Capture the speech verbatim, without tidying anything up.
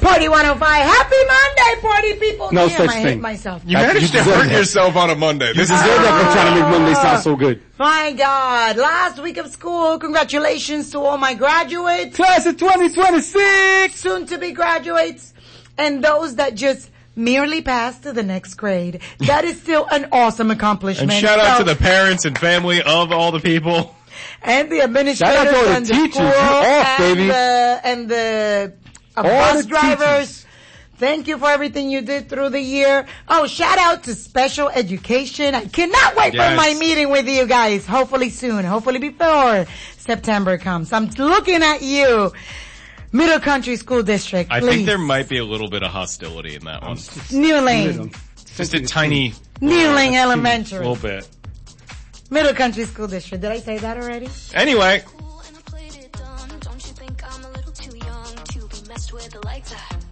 Party one oh five. Happy Monday, party people. No Damn, such I thing. hate myself. You managed to hurt yourself on a Monday. This is They're not trying to make Monday sound so good. My God. Last week of school. Congratulations to all my graduates. Class of twenty twenty-six. Soon to be graduates. And those that just merely passed to the next grade. That is still an awesome accomplishment. And shout out so, to the parents and family of all the people. And the administrators Shout out to all the and the teachers. school You off, and baby. the, and the uh, All bus the drivers. teachers. Thank you for everything you did through the year. Oh, shout out to special education. I cannot wait Yes. for my meeting with you guys. Hopefully soon. Hopefully before September comes. I'm looking at you. Middle Country School District, I please. think there might be a little bit of hostility in that one. New Lane. Just a tiny, New Lane a Elementary. little bit. Middle Country School District. Did I say that already? Anyway. Cool and I played it dumb. Don't you think I'm a little too young to be messed with like that?